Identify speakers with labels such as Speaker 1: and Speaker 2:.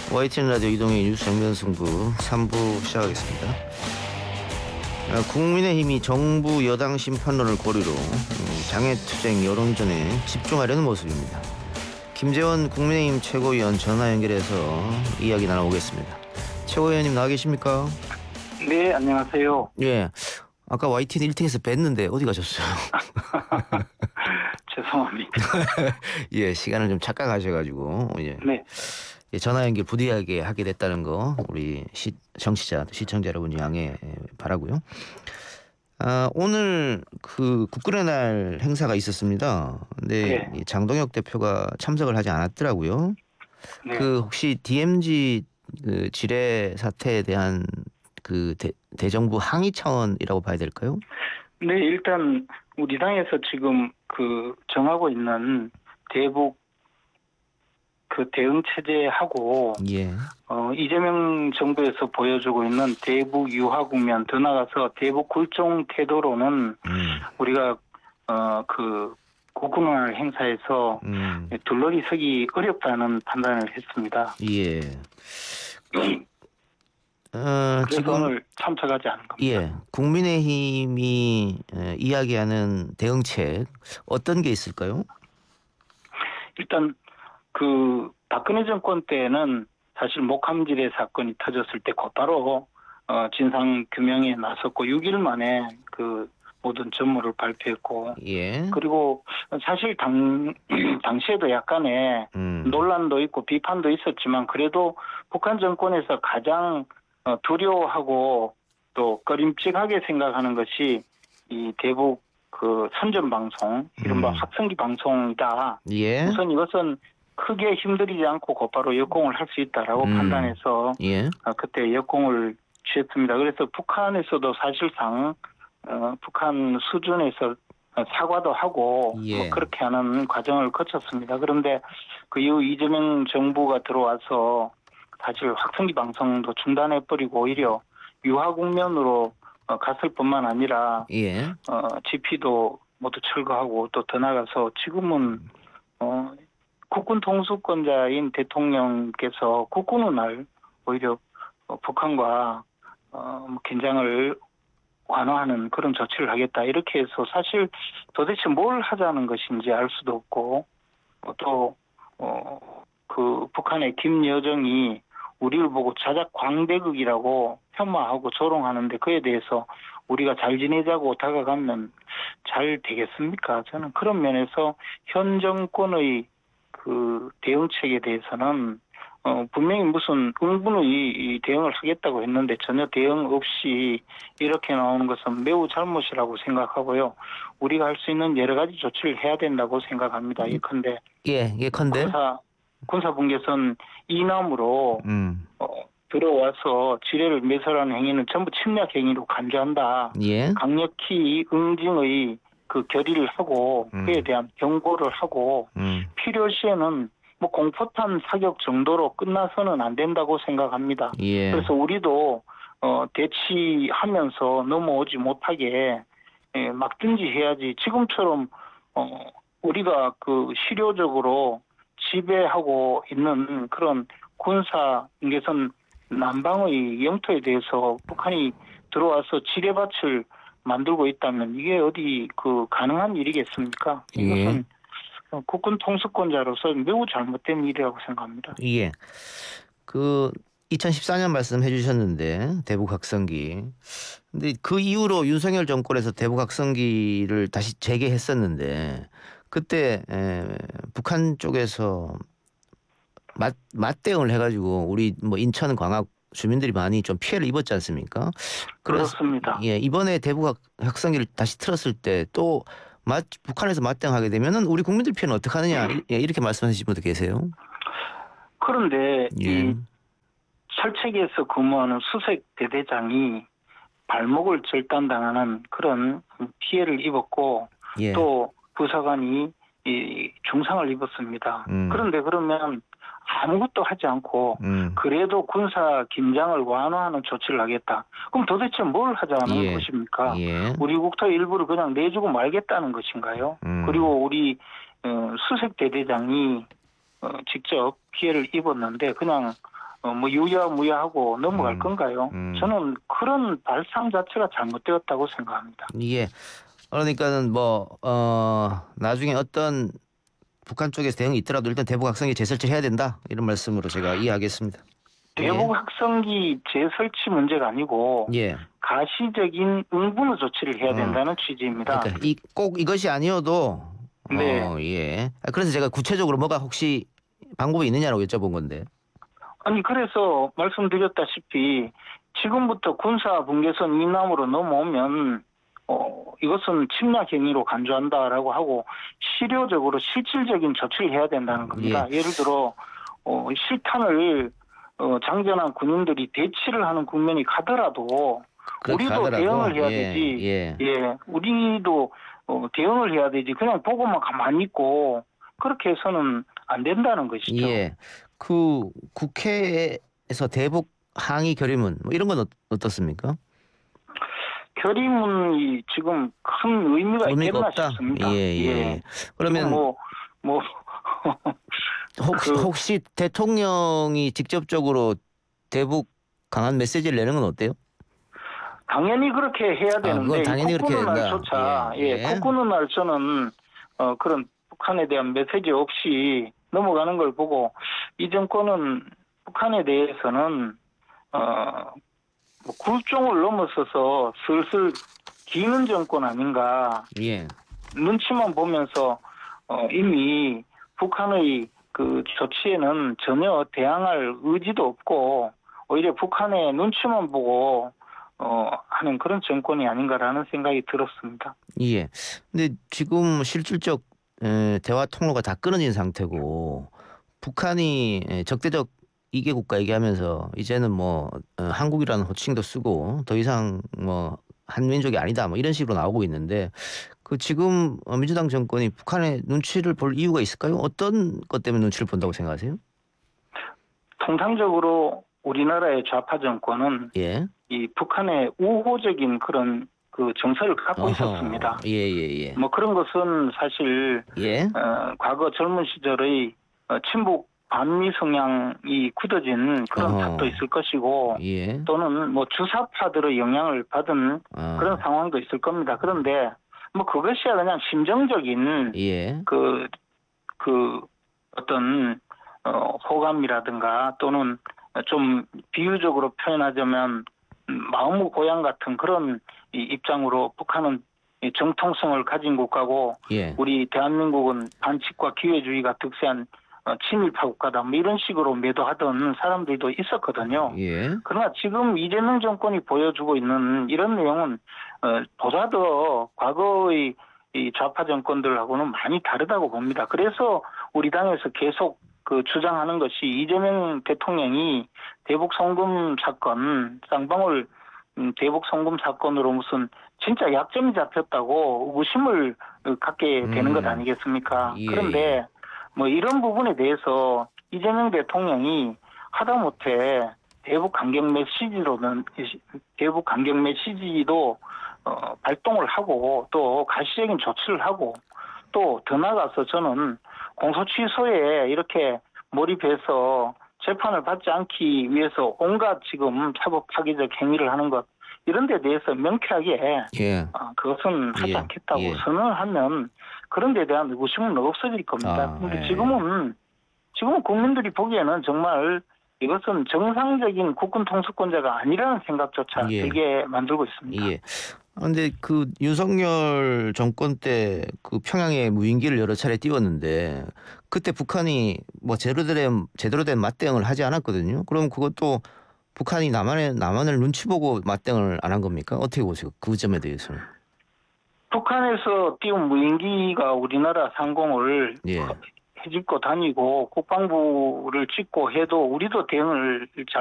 Speaker 1: YTN 라디오 이동의 뉴스 정면 승부 3부 시작하겠습니다. 국민의힘이 정부 여당 심판론을 고리로 장애투쟁 여론전에 집중하려는 모습입니다. 김재원 국민의힘 최고위원 전화 연결해서 이야기 나눠보겠습니다. 최고위원님 나와 계십니까?
Speaker 2: 네, 안녕하세요.
Speaker 1: 예, 아까 YTN 1층에서 뵀는데 어디 가셨어요?
Speaker 2: 죄송합니다.
Speaker 1: 예, 시간을 좀 착각하셔가지고 예.
Speaker 2: 네.
Speaker 1: 예, 전화 연결 부디하게 하게 됐다는 거 우리 정치자, 시청자 여러분 양해 바라고요. 오늘 그 국군의 날 행사가 있었습니다. 근데
Speaker 2: 네.
Speaker 1: 장동혁 대표가 참석을 하지 않았더라고요.
Speaker 2: 네.
Speaker 1: 그 혹시 DMZ 그 지뢰 사태에 대한 그 대정부 항의 차원이라고 봐야 될까요?
Speaker 2: 네, 일단 우리 당에서 지금 정하고 있는 대북 대응 체제하고
Speaker 1: 예.
Speaker 2: 이재명 정부에서 보여주고 있는 대북 유화 국면, 더 나아가서 대북 굴종 태도로는 우리가 국군의 날 행사에서 둘러리 서기 어렵다는 판단을 했습니다.
Speaker 1: 예.
Speaker 2: 그래서
Speaker 1: 지금
Speaker 2: 오늘 참석하지 않은 겁니다.
Speaker 1: 예, 국민의힘이 이야기하는 대응책 어떤 게 있을까요?
Speaker 2: 일단 박근혜 정권 때는 사실 목함지뢰 사건이 터졌을 때 곧바로 진상 규명에 나섰고 6일 만에 모든 전모를 발표했고,
Speaker 1: 예.
Speaker 2: 그리고 사실 당시에도 약간의 논란도 있고 비판도 있었지만 그래도 북한 정권에서 가장 두려워하고 또 꺼림칙하게 생각하는 것이 이 대북 선전 방송, 이른바 확성기 방송이다.
Speaker 1: 예.
Speaker 2: 우선 이것은 크게 힘들이지 않고 곧바로 역공을 할 수 있다라고 판단해서
Speaker 1: 예.
Speaker 2: 그때 역공을 취했습니다. 그래서 북한에서도 사실상 북한 수준에서 사과도 하고
Speaker 1: 예.
Speaker 2: 그렇게 하는 과정을 거쳤습니다. 그런데 그 이후 이재명 정부가 들어와서 사실 확성기 방송도 중단해버리고 오히려 유화 국면으로 갔을 뿐만 아니라
Speaker 1: 예.
Speaker 2: GP도 모두 철거하고 또 더 나가서 지금은 국군 통수권자인 대통령께서 국군의 날 오히려 북한과 긴장을 완화하는 그런 조치를 하겠다 이렇게 해서 사실 도대체 뭘 하자는 것인지 알 수도 없고 또 북한의 김여정이 우리를 보고 자작 광대극이라고 폄하하고 조롱하는데 그에 대해서 우리가 잘 지내자고 다가가면 잘 되겠습니까? 저는 그런 면에서 현 정권의 대응책에 대해서는 분명히 무슨 응분의 대응을 하겠다고 했는데 전혀 대응 없이 이렇게 나오는 것은 매우 잘못이라고 생각하고요. 우리가 할 수 있는 여러 가지 조치를 해야 된다고 생각합니다. 예컨대 군사분계선 이남으로 들어와서 지뢰를 매설하는 행위는 전부 침략 행위로 간주한다.
Speaker 1: 예.
Speaker 2: 강력히 응징의 결의를 하고 그에 대한 경고를 하고 필요시에는 공포탄 사격 정도로 끝나서는 안 된다고 생각합니다.
Speaker 1: 예.
Speaker 2: 그래서 우리도 대치하면서 넘어오지 못하게 막든지 해야지. 지금처럼 우리가 실효적으로 지배하고 있는 그런 군사 분계선 남방의 영토에 대해서 북한이 들어와서 지뢰밭을 만들고 있다면 이게 어디 가능한 일이겠습니까? 이것은 국군 통수권자로서 매우 잘못된 일이라고 생각합니다.
Speaker 1: 예. 2014년 말씀해 주셨는데 대북 확성기. 근데 그 이후로 윤석열 정권에서 대북 확성기를 다시 재개했었는데 그때 북한 쪽에서 맞대응을 해가지고 우리 인천 광학 주민들이 많이 좀 피해를 입었지 않습니까?
Speaker 2: 그렇습니다.
Speaker 1: 예, 이번에 대북 확성기를 다시 틀었을 때 또 북한에서 맞대응하게 되면은 우리 국민들 피해는 어떻게 하느냐 이렇게 말씀하시는 분도 계세요.
Speaker 2: 그런데
Speaker 1: 예.
Speaker 2: 이 철책에서 근무하는 수색 대대장이 발목을 절단당하는 그런 피해를 입었고
Speaker 1: 예.
Speaker 2: 또 부사관이 중상을 입었습니다. 그런데 그러면 아무것도 하지 않고 그래도 군사 긴장을 완화하는 조치를 하겠다. 그럼 도대체 뭘 하자는 것입니까?
Speaker 1: 예.
Speaker 2: 우리 국토 일부를 그냥 내주고 말겠다는 것인가요? 그리고 우리 수색 대대장이 직접 피해를 입었는데 그냥 뭐 유야무야하고 넘어갈
Speaker 1: 음.
Speaker 2: 건가요?
Speaker 1: 음.
Speaker 2: 저는 그런 발상 자체가 잘못되었다고 생각합니다.
Speaker 1: 예. 그러니까는 나중에 어떤 북한 쪽에서 대응이 있더라도 일단 대북 확성기 재설치해야 된다 이런 말씀으로 제가 이해하겠습니다.
Speaker 2: 대북
Speaker 1: 예.
Speaker 2: 확성기 재설치 문제가 아니고
Speaker 1: 예.
Speaker 2: 가시적인 응분의 조치를 해야
Speaker 1: 어.
Speaker 2: 된다는 취지입니다.
Speaker 1: 그러니까 꼭 이것이 아니어도
Speaker 2: 네.
Speaker 1: 예. 그래서 제가 구체적으로 뭐가 혹시 방법이 있느냐라고 여쭤본 건데.
Speaker 2: 아니 그래서 말씀드렸다시피 지금부터 군사 분계선 이남으로 넘어오면 이것은 침략 행위로 간주한다라고 하고 실효적으로 실질적인 조치를 해야 된다는 겁니다.
Speaker 1: 예.
Speaker 2: 예를 들어 실탄을 장전한 군인들이 대치를 하는 국면이 가더라도
Speaker 1: 그렇게
Speaker 2: 우리도
Speaker 1: 하더라도
Speaker 2: 대응을 해야
Speaker 1: 예.
Speaker 2: 되지.
Speaker 1: 예.
Speaker 2: 예, 우리도 대응을 해야 되지. 그냥 보고만 가만히 있고 그렇게 해서는 안 된다는 것이죠.
Speaker 1: 예. 그 국회에서 대북 항의 결의문 뭐 이런 건 어떻습니까?
Speaker 2: 결의문이 지금 큰 의미가
Speaker 1: 의미가
Speaker 2: 있겠나
Speaker 1: 없다. 예,
Speaker 2: 싶습니다.
Speaker 1: 예,
Speaker 2: 예.
Speaker 1: 예. 그러면
Speaker 2: 뭐, 그,
Speaker 1: 혹시 대통령이 직접적으로 대북 강한 메시지를 내는 건 어때요?
Speaker 2: 당연히 그렇게 해야
Speaker 1: 아, 그건
Speaker 2: 되는데, 이
Speaker 1: 당연히 그렇게
Speaker 2: 국군의
Speaker 1: 해야 된다.
Speaker 2: 날조차,
Speaker 1: 예,
Speaker 2: 예,
Speaker 1: 예.
Speaker 2: 국군의 날 저는, 그런 북한에 대한 메시지 없이 넘어가는 걸 보고, 이 정권은 북한에 대해서는, 뭐 굴종을 넘어서서 슬슬 기는 정권 아닌가,
Speaker 1: 예.
Speaker 2: 눈치만 보면서 이미 북한의 그 조치에는 전혀 대항할 의지도 없고 오히려 북한의 눈치만 보고 하는 그런 정권이 아닌가라는 생각이 들었습니다.
Speaker 1: 예. 근데 지금 실질적 대화 통로가 다 끊어진 상태고 북한이 적대적 이개 국가 얘기하면서 이제는 한국이라는 호칭도 쓰고 더 이상 한민족이 아니다 뭐 이런 식으로 나오고 있는데 그 지금 민주당 정권이 북한의 눈치를 볼 이유가 있을까요? 어떤 것 때문에 눈치를 본다고 생각하세요?
Speaker 2: 통상적으로 우리나라의 좌파 정권은
Speaker 1: 예.
Speaker 2: 이 북한의 우호적인 그런 그 정서를 갖고 있었습니다.
Speaker 1: 예, 예, 예.
Speaker 2: 뭐 그런 것은 사실
Speaker 1: 예.
Speaker 2: 과거 젊은 시절의 친북 반미 성향이 굳어진 그런 탓도 있을 것이고
Speaker 1: 예.
Speaker 2: 또는 뭐 주사파들의 영향을 받은 그런 상황도 있을 겁니다. 그런데 뭐 그것이야 그냥 심정적인
Speaker 1: 예.
Speaker 2: 그 어떤 호감이라든가 또는 좀 비유적으로 표현하자면 마음의 고향 같은 그런 이 입장으로 북한은 이 정통성을 가진 국가고
Speaker 1: 예.
Speaker 2: 우리 대한민국은 반칙과 기회주의가 득세한 친일파 국가다 뭐 이런 식으로 매도하던 사람들도 있었거든요.
Speaker 1: 예.
Speaker 2: 그러나 지금 이재명 정권이 보여주고 있는 이런 내용은 보다 더 과거의 이 좌파 정권들하고는 많이 다르다고 봅니다. 그래서 우리 당에서 계속 그 주장하는 것이 이재명 대통령이 대북 송금 사건, 쌍방울 대북 송금 사건으로 무슨 진짜 약점이 잡혔다고 의구심을 갖게 되는 것 아니겠습니까?
Speaker 1: 예,
Speaker 2: 그런데 뭐 이런 부분에 대해서 이재명 대통령이 하다못해 대북 강경 메시지도 발동을 하고 또 가시적인 조치를 하고 또 더 나아가서 저는 공소취소에 이렇게 몰입해서 재판을 받지 않기 위해서 온갖 지금 사법 파기적 행위를 하는 것 이런 데 대해서 명쾌하게
Speaker 1: 예.
Speaker 2: 그것은 하지
Speaker 1: 예.
Speaker 2: 않겠다고
Speaker 1: 예.
Speaker 2: 선언을 하면 그런 데 대한 의구심은 없어질 겁니다. 그런데
Speaker 1: 예.
Speaker 2: 지금은 국민들이 보기에는 정말 이것은 정상적인 국군 통수권자가 아니라는 생각조차
Speaker 1: 예.
Speaker 2: 들게 만들고 있습니다.
Speaker 1: 예. 근데 그 윤석열 정권 때 그 평양에 무인기를 여러 차례 띄웠는데 그때 북한이 제대로 된 맞대응을 하지 않았거든요. 그럼 그것도 북한이 남한을 눈치 보고 맞대응을 안 한 겁니까? 어떻게 보세요? 그 점에 대해서는.
Speaker 2: 북한에서 띄운 무인기가 우리나라 상공을
Speaker 1: 예.
Speaker 2: 헤집고 다니고 국방부를 찍고 해도 우리도 대응을 잘